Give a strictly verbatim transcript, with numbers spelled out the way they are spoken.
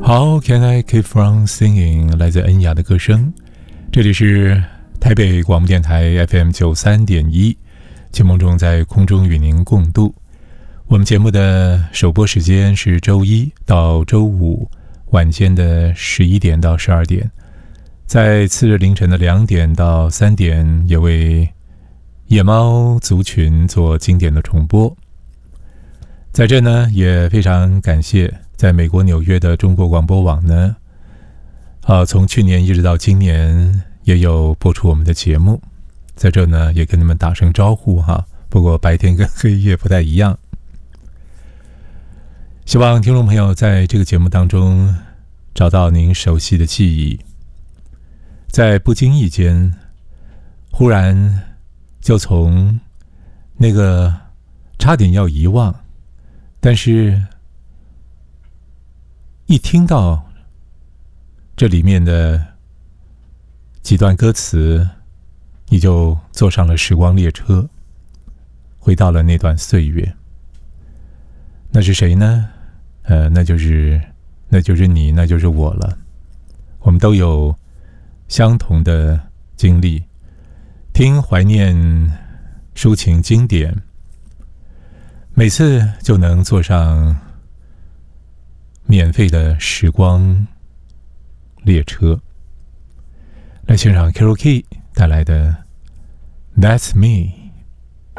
How can I keep from singing？ 来自恩雅的歌声。这里是台北广播电台 F M 九三点一，节目中在空中与您共度。我们节目的首播时间是周一到周五晚间的十一点到十二点，在次日凌晨的两点到三点，也为野猫族群做经典的重播。在这呢，也非常感谢在美国纽约的中国广播网呢，啊，从去年一直到今年也有播出我们的节目，在这呢也跟你们打声招呼哈。不过白天跟黑夜不太一样，希望听众朋友在这个节目当中找到您熟悉的记忆，在不经意间，忽然就从那个差点要遗忘，但是一听到这里面的几段歌词，你就坐上了时光列车，回到了那段岁月。那是谁呢？呃，那就是那就是你，那就是我了。我们都有相同的经历，听怀念抒情经典，每次就能坐上免费的时光列车。来欣赏 Carol Key 带来的 That's Me。